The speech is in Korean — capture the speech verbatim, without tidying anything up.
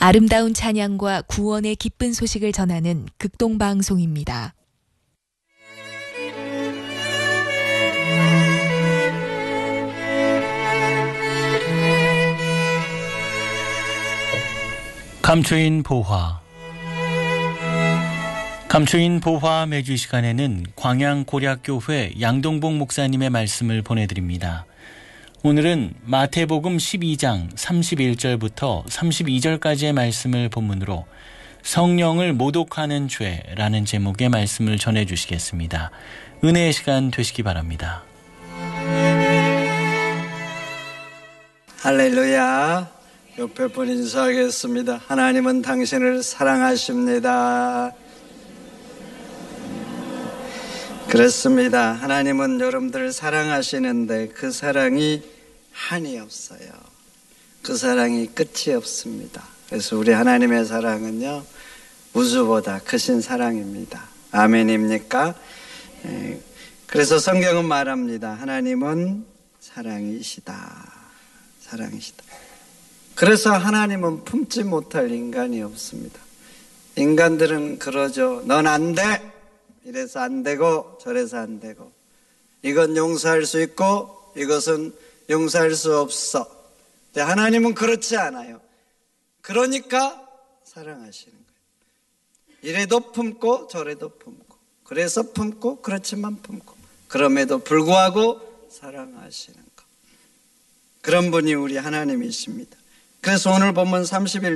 아름다운 찬양과 구원의 기쁜 소식을 전하는 극동방송입니다. 감초인 보화. 감초인 보화 매주 시간에는 광양고략교회 양동복 목사님의 말씀을 보내드립니다. 오늘은 마태복음 십이 장 삼십일 절부터 삼십이 절까지의 말씀을 본문으로 성령을 모독하는 죄라는 제목의 말씀을 전해주시겠습니다. 은혜의 시간 되시기 바랍니다. 할렐루야. 옆에 분 인사하겠습니다. 하나님은 당신을 사랑하십니다. 그렇습니다. 하나님은 여러분들을 사랑하시는데 그 사랑이 한이 없어요. 그 사랑이 끝이 없습니다. 그래서 우리 하나님의 사랑은요, 우주보다 크신 사랑입니다. 아멘입니까? 예. 그래서 성경은 말합니다. 하나님은 사랑이시다. 사랑이시다. 그래서 하나님은 품지 못할 인간이 없습니다. 인간들은 그러죠. 넌 안 돼. 이래서 안 되고 저래서 안 되고, 이건 용서할 수 있고 이것은 용서할 수 없어. 근데 하나님은 그렇지 않아요. 그러니까 사랑하시는 거예요. 이래도 품고 저래도 품고, 그래서 품고 그렇지만 품고, 그럼에도 불구하고 사랑하시는 것. 그런 분이 우리 하나님이십니다. 그래서 오늘 보면 삼십일